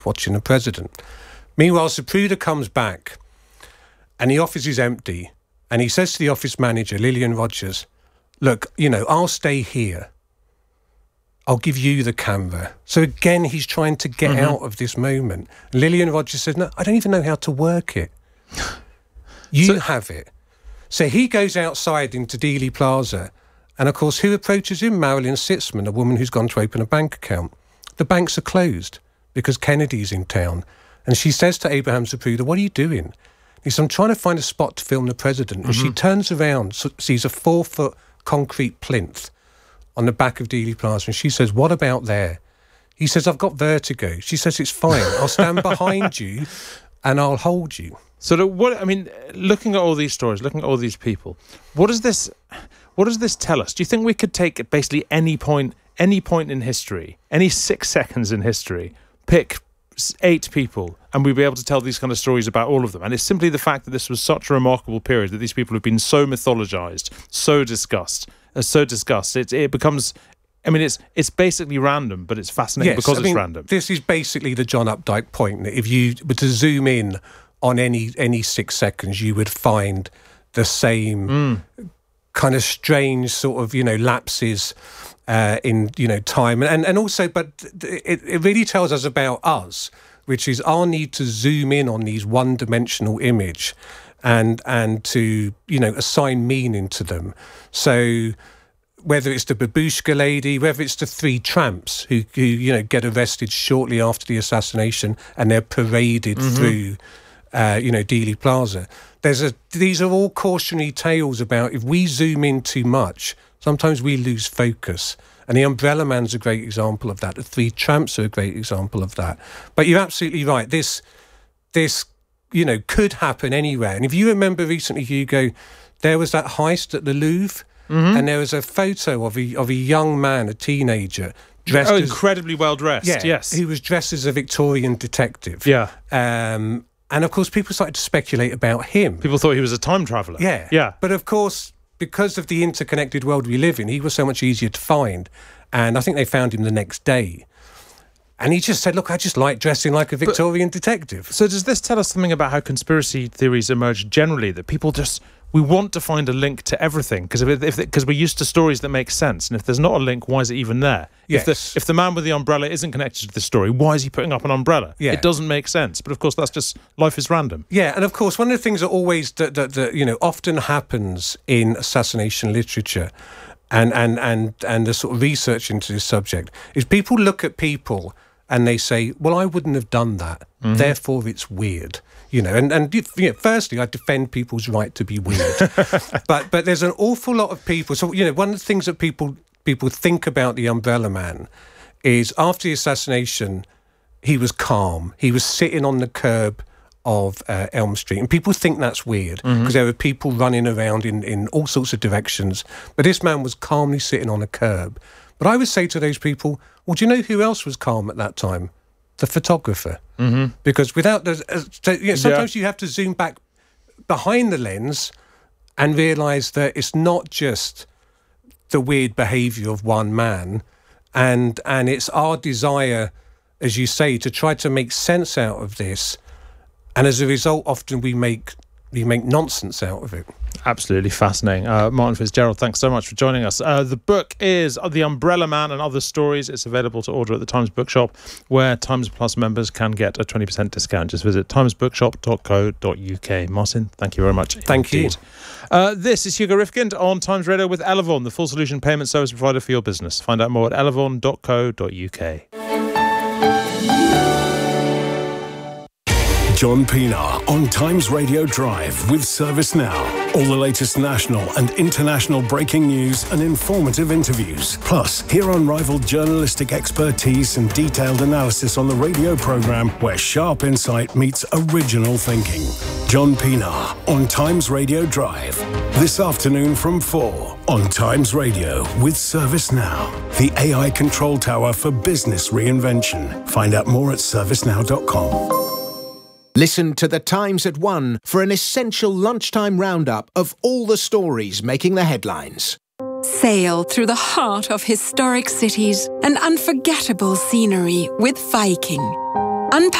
watching the president. Meanwhile, Zapruder comes back and the office is empty. And he says to the office manager, Lillian Rogers, look, I'll stay here. I'll give you the camera. So again, he's trying to get out of this moment. Lillian Rogers says, no, I don't even know how to work it. You have it. So he goes outside into Dealey Plaza. And of course, who approaches him? Marilyn Sitzman, a woman who's gone to open a bank account. The banks are closed because Kennedy's in town. And she says to Abraham Zapruder, what are you doing? He says, I'm trying to find a spot to film the president. And she turns around, sees a 4-foot concrete plinth on the back of Dealey Plaza. And she says, what about there? He says, I've got vertigo. She says, it's fine. I'll stand behind you and I'll hold you. So looking at all these stories, looking at all these people, what does this tell us? Do you think we could take basically any point in history, any 6 seconds in history, pick 8 people, and we'd be able to tell these kind of stories about all of them? And it's simply the fact that this was such a remarkable period, that these people have been so mythologized, so discussed. It becomes, it's basically random, but it's fascinating because it's random. This is basically the John Updike point, that if you were to zoom in on any 6 seconds, you would find the same kind of strange sort of, lapses in, time. And also, but it really tells us about us, which is our need to zoom in on these one-dimensional image and to, assign meaning to them. So whether it's the Babushka lady, whether it's the 3 tramps who get arrested shortly after the assassination and they're paraded through, Dealey Plaza. These are all cautionary tales about if we zoom in too much, sometimes we lose focus. And the Umbrella Man's a great example of that. The 3 tramps are a great example of that. But you're absolutely right. This could happen anywhere. And if you remember recently, Hugo, there was that heist at the Louvre, and there was a photo of a young man, a teenager, dressed incredibly well dressed. Yes, he was dressed as a Victorian detective. Yeah. And of course, people started to speculate about him. People thought he was a time traveller. Yeah. But of course, because of the interconnected world we live in, he was so much easier to find. And I think they found him the next day. And he just said, look, I just like dressing like a Victorian detective. So does this tell us something about how conspiracy theories emerge generally, that people we want to find a link to everything? Because we're used to stories that make sense. And if there's not a link, why is it even there? Yes. If the man with the umbrella isn't connected to the story, why is he putting up an umbrella? Yeah. It doesn't make sense. But of course, that's just, life is random. Yeah, and of course, one of the things that always, that often happens in assassination literature and the sort of research into this subject is people look at people and they say, well, I wouldn't have done that, therefore it's weird. Firstly, I defend people's right to be weird. but there's an awful lot of people. So, one of the things that people think about the Umbrella Man is after the assassination, he was calm. He was sitting on the curb of Elm Street. And people think that's weird because there were people running around in all sorts of directions. But this man was calmly sitting on a curb. But I would say to those people, well, do you know who else was calm at that time? The photographer. Because without sometimes you have to zoom back behind the lens and realise that it's not just the weird behaviour of one man, and it's our desire, as you say, to try to make sense out of this, and as a result, often we make nonsense out of it. Absolutely fascinating. Martin Fitzgerald, thanks so much for joining us. The book is The Umbrella Man and Other Stories. It's available to order at the Times Bookshop, where Times Plus members can get a 20% discount. Just visit timesbookshop.co.uk. Martin, thank you very much. Thank you. This is Hugo Rifkind on Times Radio with Elavon, the full solution payment service provider for your business. Find out more at elavon.co.uk. John Pienaar on Times Radio Drive with ServiceNow. All the latest national and international breaking news and informative interviews. Plus, hear unrivaled journalistic expertise and detailed analysis on the radio programme where sharp insight meets original thinking. John Pienaar on Times Radio Drive. This afternoon from 4 on Times Radio with ServiceNow. The AI control tower for business reinvention. Find out more at servicenow.com. Listen to The Times at 1 for an essential lunchtime roundup of all the stories making the headlines. Sail through the heart of historic cities and unforgettable scenery with Viking. Unpack